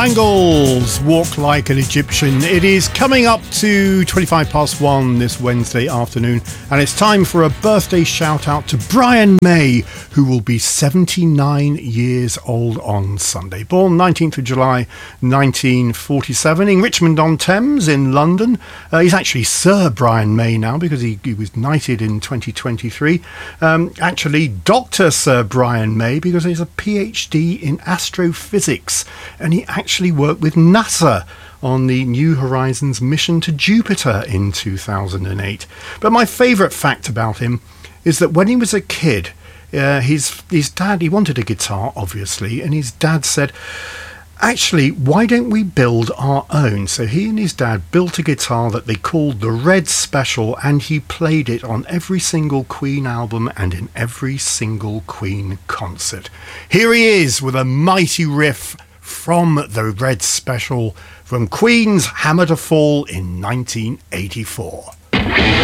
Bangles, Walk Like an Egyptian. It is coming up to 1 this Wednesday afternoon, and it's time for a birthday shout out to Brian May, who will be 79 years old on Sunday. Born 19th of July 1947 in Richmond-on-Thames in London. He's actually Sir Brian May now because he was knighted in 2023. Actually Dr. Sir Brian May because he's a PhD in astrophysics, and he actually worked with NASA on the New Horizons mission to Jupiter in 2008. But my favourite fact about him is that when he was a kid, his dad, he wanted a guitar, obviously, and his dad said, actually, why don't we build our own? So he and his dad built a guitar that they called the Red Special, and he played it on every single Queen album and in every single Queen concert. Here he is with a mighty riff from the Red Special from Queen's Hammer to Fall in 1984.